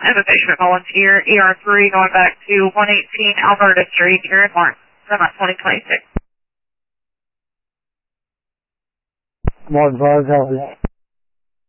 I have a patient volunteer, ER3, going back to 118 Alberta Street here in March, summer 2026. Martin Buzz, how are you?